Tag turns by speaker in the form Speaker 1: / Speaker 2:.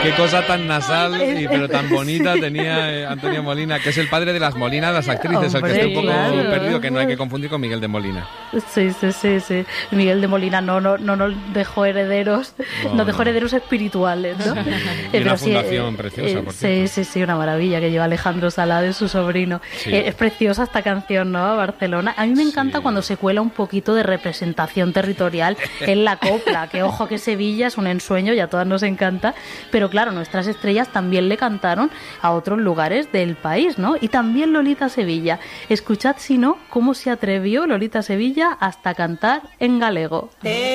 Speaker 1: Qué cosa tan nasal, pero tan bonita tenía Antonio Molina, que es el padre de las Molinas, las actrices,
Speaker 2: Hombre,
Speaker 1: el que esté un poco
Speaker 2: claro.
Speaker 1: perdido, que no hay que confundir con Miguel de Molina.
Speaker 2: Sí. Miguel de Molina no nos dejó herederos, nos dejó herederos espirituales, ¿no?
Speaker 1: Y una fundación preciosa, por cierto.
Speaker 2: Sí, una maravilla que lleva Alejandro Salade, su sobrino.
Speaker 1: Sí.
Speaker 2: Es preciosa esta canción, ¿no? Barcelona. A mí me encanta cuando se cuela un poquito de representación territorial en la copla, que ojo que Sevilla es un ensueño y a todas nos encanta, pero claro, nuestras estrellas también le cantaron a otros lugares del país, ¿no? Y también Lolita Sevilla. Escuchad, si no, cómo se atrevió Lolita Sevilla hasta cantar en galego.